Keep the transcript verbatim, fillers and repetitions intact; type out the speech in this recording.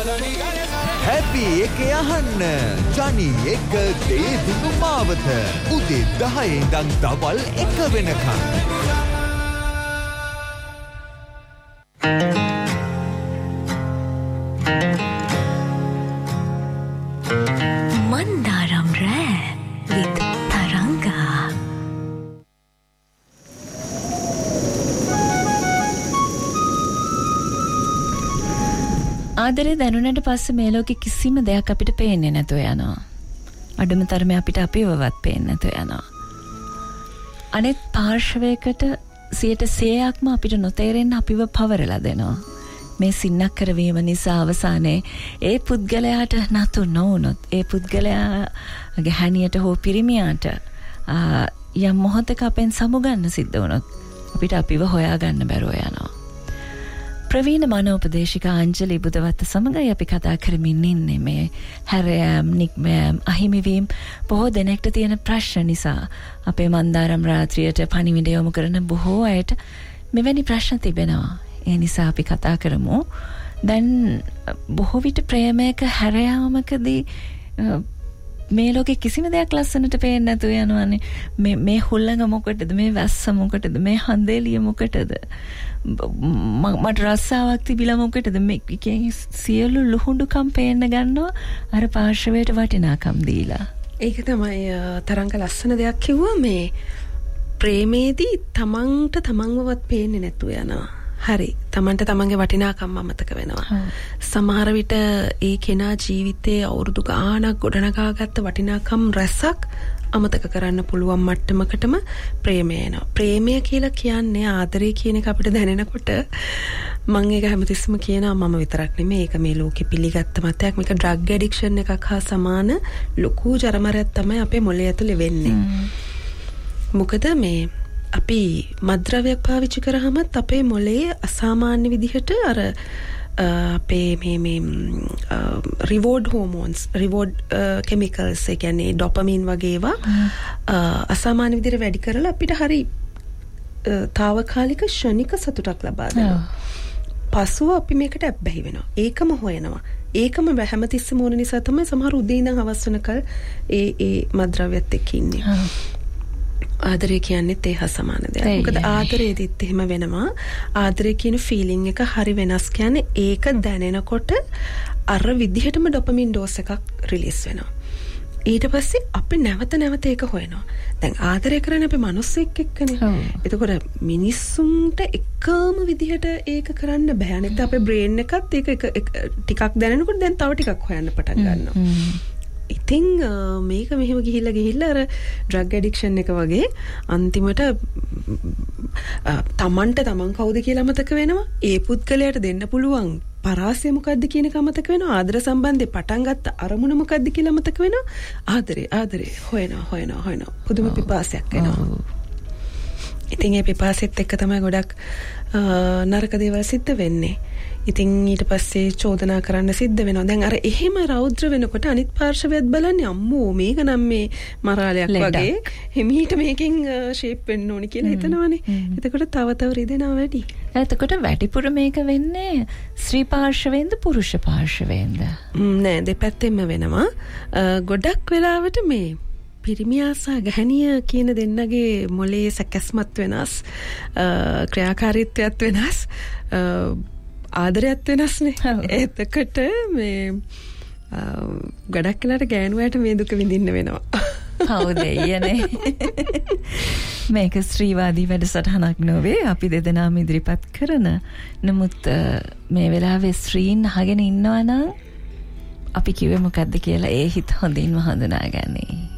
හැපි එකේ අහන්න ජනි එක දේ දුන්නු මාවත උදේ දහයේ ඉඳන් දවල් එක වෙනකන්. Mandaram Rare with Taranga. ආදරේ දැනුණට පස්සේ මේ ලෝකෙ කිසිම දෙයක් අපිට පේන්නේ නැතුව යනවා. අඩුම තරමේ අපිට අපිවවත් පේන්නේ නැතුව යනවා. අනෙක් පාර්ශවයකට සියයට සීයක්ම අපිට නොතේරෙන්න අපිව පවරලා දෙනවා. මේ සින්නක් කරවීම නිසා අවසානයේ ඒ පුද්ගලයාට නතු නොවුනොත් ඒ පුද්ගලයාගේ හැණියට හෝ පිරිමියාට යම් මොහොතක අපෙන් සමුගන්න සිද්ධ වුණොත් අපිට අපිව හොයාගන්න බැරුව යනවා. ප්‍රවීණ මනෝපදේශිකා අංජලි බුදවත්ත සමගයි අපි කතා කරමින් ඉන්නේ මේ හැරයම් නික්මයම් අහිමිවීම බොහෝ දෙනෙක්ට තියෙන ප්‍රශ්න නිසා අපේ මන්දාරම් රාත්‍රියට පණිවිඩ යොමු කරන බොහෝ අයට මෙවැනි ප්‍රශ්න තිබෙනවා. ඒ නිසා අපි කතා කරමු. දැන් බොහෝ විට ප්‍රේමයක හැරයාමකදී මේ ලෝකේ කිසිම දෙයක් ලස්සනට පේන්නේ නැතුව යනවානේ. මේ මේ හුල්ලඟ මොකටද? මේ වැස්ස මොකටද? මේ හන්දේලිය මොකටද? මට රස්සාවක් තිබිලා මොකටද? මේ සියලු ලුහුඬුකම් පේන්න ගන්නවා අර පාර්ශවයට වටිනාකම් දීලා. ඒක තමයි තරංග ලස්සන දෙයක් කිව්වා. මේ ප්‍රේමේදී තමන්ට තමන්වවත් පේන්නේ නැතුව යනවා. හරි. තමන්ට තමන්ගේ වටිනාකම් අමතක වෙනවා. සමහර විට ඒ කෙනා ජීවිතයේ අවුරුදු ගාණක් ගොඩනගාගත්ත වටිනාකම් රැසක් අමතක කරන්න පුළුවන් මට්ටමකටම ප්‍රේමය එනවා. ප්‍රේමය කියලා කියන්නේ ආදරය කියන එක අපිට දැනෙනකොට මම ඒක හැමතිස්සම කියනවා මම විතරක් නෙමෙයි ඒක මේ ලෝකෙ පිළිගත්ත මතයක්. මේක ඩ්‍රග් ඇඩික්ෂන් එකක් හා සමාන ලොකු ජරමරයක් තමයි අපේ මොළය ඇතුලේ වෙන්නේ. මොකද මේ අපි මත්ද්‍රව්‍යයක් පාවිච්චි කරාමත් අපේ මොළයේ අසාමාන්‍ය විදිහට අර අපේ මේ මේ රිවෝඩ් හෝමෝන්ස් රිවෝඩ් කෙමිකල්ස් ඒ කියන්නේ ඩොපමින් වගේ ඒවා අසාමාන්‍ය විදිහට වැඩි කරලා අපිට හරි తాවකාලික ෂණික සතුටක් ලබා දෙනවා. පසුව අපි මේකට ඇබ්බැහි වෙනවා. ඒකම හොයනවා. ඒකම හැමතිස්සෙම ඕන නිසා තමයි සමහර උදේ ඉඳන් හවස වෙනකල් ඒ ඒ මත්ද්‍රව්‍යත් එක්ක ඉන්නේ. ආදරය කියන්නේත් ඒ හා සමාන දෙයක්. මොකද ආදරයේදීත් එහෙම වෙනවා. ආදරය කියන ෆීලිං එක හරි වෙනස්. කියන්නේ ඒක දැනෙනකොට අර විදිහටම ඩොපමින් ඩෝස් එකක් රිලීස් වෙනවා. ඊට පස්සේ අපි නැවත නැවත ඒක හොයනවා. දැන් ආදරය කරන්නේ අපි මිනිස්සෙක් එක්කනේ. එතකොට මිනිස්සුන්ට එකම විදිහට ඒක කරන්න බෑ. අනිත් අපේ බ්‍රේන් එකත් ඒක ටිකක් දැනෙනකොට දැන් තව ටිකක් හොයන්න පටන් ගන්නවා. ඉතින් මේක මෙහෙම ගිහිල්ලා ගිහිල්ලා අර ඩ්‍රග් ඇඩික්ෂන් එක වගේ අන්තිමට තමන්ට තමන් කවුද කියලා අමතක වෙනවා. ඒ පුද්ගලයාට දෙන්න පුළුවන් පරාසය මොකද්ද කියන එක අමතක වෙනවා. ආදර සම්බන්ධේ පටන් ගත්ත අරමුණ මොකද්ද කියලා අමතක වෙනවා. ආදරේ ආදරේ හොයනවා හොයනවා හොයනවා. පුදුම පිපාසයක් එනවා. ඉතින් ඒ පිපාසෙත් එක්ක තමයි ගොඩක් නරක දේවල් සිද්ධ වෙන්නේ. ඉතින් ඊට පස්සේ චෝදනා කරන්න සිද්ධ වෙනවා. දැන් අර එහෙම රෞද්‍ර වෙනකොට අනිත් පාර්ශවයත් බලන්නේ අම්මෝ මේක නම් මේ මරාලයක් වගේ හිමීට මේකෙන් ෂේප් වෙන්න ඕනි කියලා හිතනවානේ. එතකොට තව තව රිදෙනවා වැඩි. එතකොට වැඩිපුර මේක වෙන්නේ ස්ත්‍රී පාර්ශවයෙන්ද පුරුෂ පාර්ශවයෙන්ද? නෑ දෙපැත්තෙම වෙනවා. ගොඩක් වෙලාවට මේ පිරිමියා සහ ගැහණිය කියන දෙන්නගේ මොලේ සැකස්මත් වෙනස්, ක්‍රියාකාරීත්වයත් වෙනස්, ආදරයත් වෙනස්නේ. එතකොට මේ ගොඩක් වෙලාවට ගෑනුවාට මේ දුක විඳින්න වෙනවා. හවුද යන්නේ. මේක ස්ත්‍රීවාදී වැඩසටහනක් නොවේ. අපි දෙදෙනාම ඉදිරිපත් කරන. නමුත් මේ වෙලාවේ ස්ත්‍රීන් අහගෙන ඉන්නවා නම් අපි කිව්වේ මොකද්ද කියලා ඒ හිත හොඳින්ම හඳුනාගන්නේ.